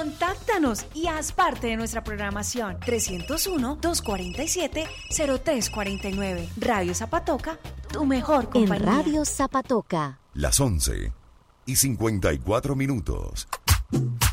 Contáctanos y haz parte de nuestra programación. 301-247-0349. Radio Zapatoca, tu mejor compañía. En Radio Zapatoca. Las 11:54.